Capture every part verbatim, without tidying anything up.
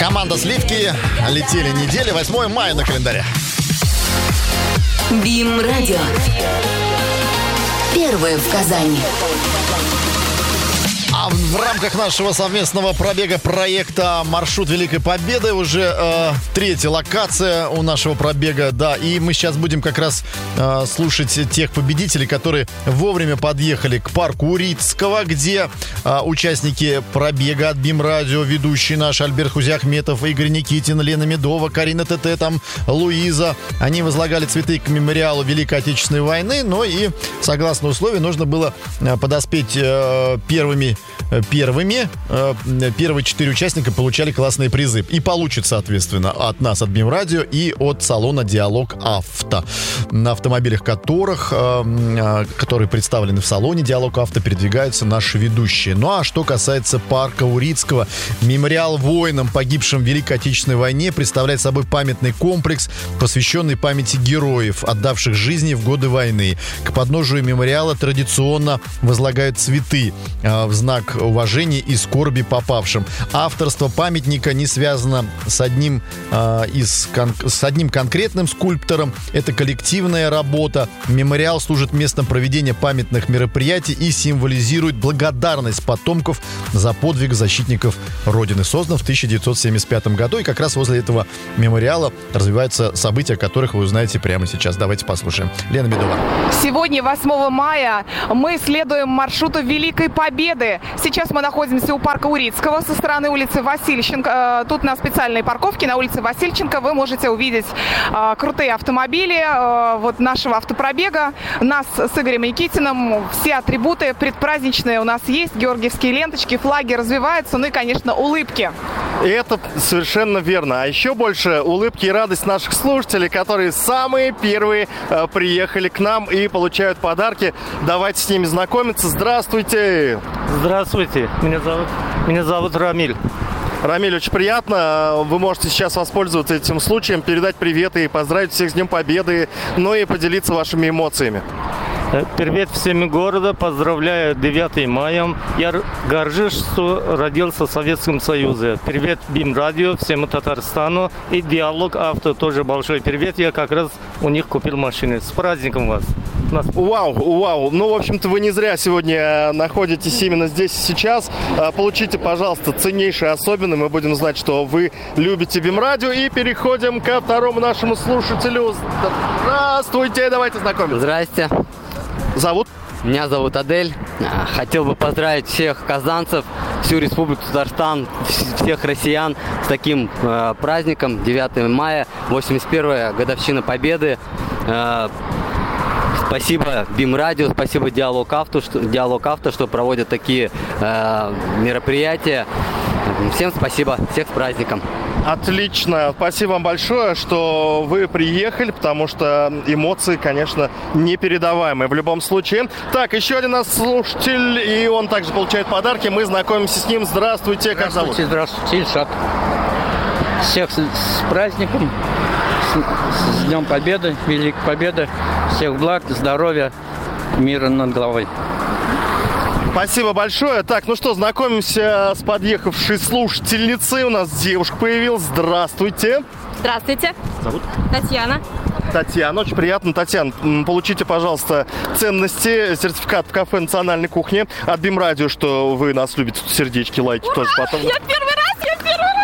Команда Сливки. Летели недели. восьмое мая на календаре. Бим Радио. Первое в Казани. А в рамках нашего совместного пробега проекта «Маршрут Великой Победы» уже э, третья локация у нашего пробега, да, и мы сейчас будем как раз э, слушать тех победителей, которые вовремя подъехали к парку Урицкого, где э, участники пробега от Бим Радио, ведущие наши Альберт Хузиахметов, Игорь Никитин, Лена Медова, Карина ТТ, там, Луиза, они возлагали цветы к мемориалу Великой Отечественной войны, но и, согласно условию, нужно было э, подоспеть э, первыми Первыми Первые четыре участника получали классные призы. И получат, соответственно, от нас, от Бим Радио, и от салона Диалог Авто, на автомобилях которых, которые представлены в салоне Диалог Авто, передвигаются наши ведущие. Ну а что касается парка Урицкого, мемориал воинам, погибшим в Великой Отечественной войне, представляет собой памятный комплекс, посвященный памяти героев, отдавших жизни в годы войны. К подножию мемориала традиционно возлагают цветы в знак уважения и скорби попавшим. Авторство памятника не связано с одним, э, из, кон- с одним конкретным скульптором. Это коллективная работа. Мемориал служит местом проведения памятных мероприятий и символизирует благодарность потомков за подвиг защитников Родины. Создан в тысяча девятьсот семьдесят пятом году. И как раз возле этого мемориала развиваются события, о которых вы узнаете прямо сейчас. Давайте послушаем. Лена Медова. Сегодня, восьмого мая, мы следуем маршруту Великой Победы. Сейчас мы находимся у парка Урицкого со стороны улицы Васильченко. Тут на специальной парковке на улице Васильченко вы можете увидеть э, крутые автомобили э, вот нашего автопробега. Нас с Игорем Никитиным. Все атрибуты предпраздничные у нас есть. Георгиевские ленточки, флаги развиваются. Ну и, конечно, улыбки. И это совершенно верно. А еще больше улыбки и радость наших слушателей, которые самые первые э, приехали к нам и получают подарки. Давайте с ними знакомиться. Здравствуйте! Здравствуйте, меня зовут, меня зовут Рамиль. Рамиль, очень приятно. Вы можете сейчас воспользоваться этим случаем, передать приветы и поздравить всех с Днем Победы, ну и поделиться вашими эмоциями. Привет всем города, поздравляю девятого мая. Я горжусь, что родился в Советском Союзе. Привет Бим Радио, всему Татарстану и Диалог Авто тоже большой привет. Я как раз у них купил машину. С праздником вас! Вау, вау. Ну, в общем-то, вы не зря сегодня находитесь именно здесь и сейчас. Получите, пожалуйста, ценнейшие особенные. Мы будем знать, что вы любите Бим Радио. И переходим ко второму нашему слушателю. Здравствуйте, давайте знакомиться. Здрасте. Зовут? Меня зовут Адель. Хотел бы поздравить всех казанцев, всю Республику Татарстан, всех россиян с таким э, праздником. девятого мая, восемьдесят первая годовщина Победы. Э, Спасибо Бим Радио, спасибо Диалог Авто, что, Диалог Авто, что проводят такие э, мероприятия. Всем спасибо, всех с праздником. Отлично, спасибо вам большое, что вы приехали, потому что эмоции, конечно, непередаваемые в любом случае. Так, еще один наш слушатель, и он также получает подарки. Мы знакомимся с ним. Здравствуйте, как зовут? Здравствуйте, Ильшат. Всех с, с праздником, с, с Днем Победы, Великой Победы. Всех благ, здоровья, мира над головой. Спасибо большое. Так, ну что, знакомимся с подъехавшей слушательницей. У нас девушка появилась. Здравствуйте. Здравствуйте. Зовут? Татьяна. Татьяна, очень приятно. Татьяна, получите, пожалуйста, ценности, сертификат в кафе национальной кухни от Бим Радио, что вы нас любите. Сердечки, лайки. Ура! Тоже потом. Я первый раз, я первый раз.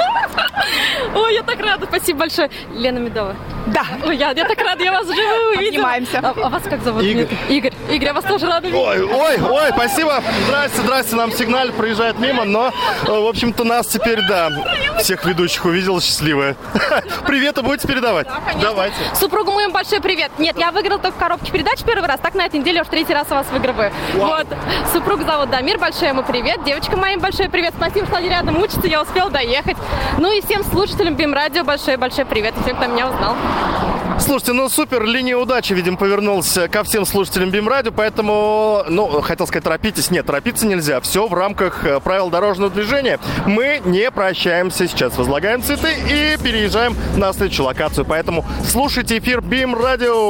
Ой, я так рада, спасибо большое. Лена Медова. Да. Ой, я, я так рада, я вас живую увидела. Обнимаемся. А, а вас как зовут? Игорь. Игорь. Игорь, я вас тоже рада видеть. Ой, ой, ой, спасибо. Здрасте, здрасте, нам сигналь проезжает мимо, но, в общем-то, нас теперь, да, всех ведущих увидела счастливая. Приветы будете передавать? Да, конечно. Давайте. Супругу моему большой привет. Нет, я выиграла только в коробке передач первый раз, так на этой неделе уж третий раз у вас выигрываю. Вау. Вот. Супруг зовут Дамир, большой ему привет. Девочка моим большой привет. Спасибо, что они рядом учатся, я успела доехать. Ну и всем слушателям Бим Радио большой-большой привет. И всем, кто меня узнал. Слушайте, ну супер, линия удачи, видимо, повернулась ко всем слушателям Бим Радио, поэтому, ну, хотел сказать, торопитесь. Нет, торопиться нельзя. Все в рамках правил дорожного движения. Мы не прощаемся сейчас. Возлагаем цветы и переезжаем на следующую локацию. Поэтому слушайте эфир Бим Радио.